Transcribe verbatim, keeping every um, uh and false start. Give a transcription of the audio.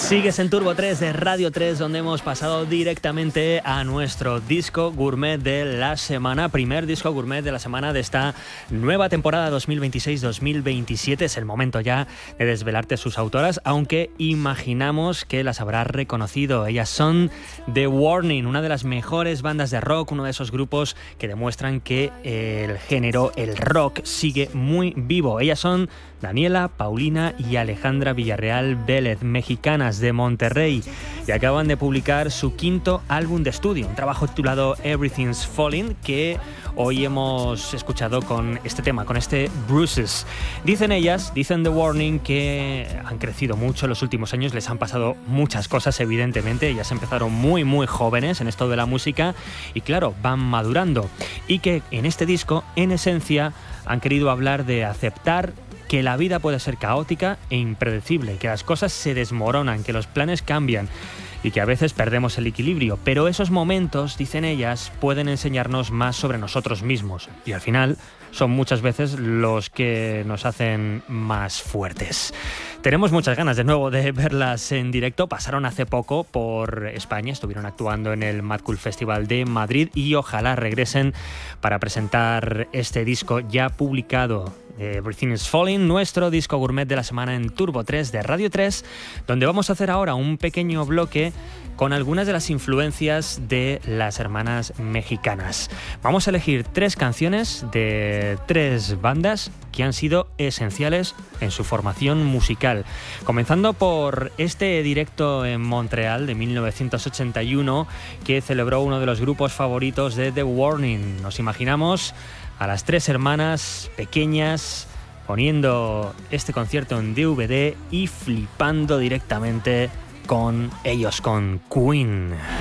Sigues en Turbo tres de Radio tres, donde hemos pasado directamente a nuestro disco gourmet de la semana. Primer disco gourmet de la semana de esta nueva temporada dos mil veintiséis dos mil veintisiete. Es el momento ya de desvelarte sus autoras, aunque imaginamos que las habrás reconocido. Ellas son The Warning, una de las mejores bandas de rock, uno de esos grupos que demuestran que el género, el rock, sigue muy vivo. Ellas son Daniela, Paulina y Alejandra Villarreal Vélez, mexicanas de Monterrey, y acaban de publicar su quinto álbum de estudio, un trabajo titulado Everything's Falling, que hoy hemos escuchado con este tema, con este Bruises. Dicen ellas, dicen The Warning, que han crecido mucho en los últimos años, les han pasado muchas cosas, evidentemente. Ellas empezaron muy muy jóvenes en esto de la música y claro, van madurando, y que en este disco, en esencia, han querido hablar de aceptar que la vida puede ser caótica e impredecible, que las cosas se desmoronan, que los planes cambian y que a veces perdemos el equilibrio, pero esos momentos, dicen ellas, pueden enseñarnos más sobre nosotros mismos y al final son muchas veces los que nos hacen más fuertes. Tenemos muchas ganas de nuevo de verlas en directo. Pasaron hace poco por España, estuvieron actuando en el Mad Cool Festival de Madrid y ojalá regresen para presentar este disco ya publicado, Everything is Falling, nuestro disco gourmet de la semana en Turbo tres de Radio tres, donde vamos a hacer ahora un pequeño bloque con algunas de las influencias de las hermanas mexicanas. Vamos a elegir tres canciones de tres bandas que han sido esenciales en su formación musical. Comenzando por este directo en Montreal de mil novecientos ochenta y uno que celebró uno de los grupos favoritos de The Warning. Nos imaginamos a las tres hermanas pequeñas poniendo este concierto en D V D y flipando directamente con ellos, con Queen.